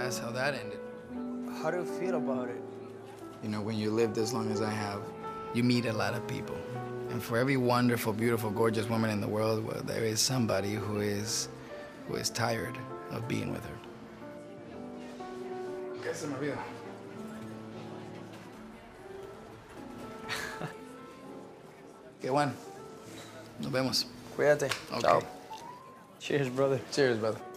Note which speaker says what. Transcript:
Speaker 1: that's how that ended.
Speaker 2: How do you feel about it?
Speaker 1: You know, when you lived as long as I have, you meet a lot of people. And for every wonderful, beautiful, gorgeous woman in the world, well, there is somebody who is tired of being with her. ¿Qué se me olvidó? Qué bueno. Nos vemos.
Speaker 2: Cuídate.
Speaker 1: Okay.
Speaker 2: Chao. Cheers, brother.
Speaker 1: Cheers, brother.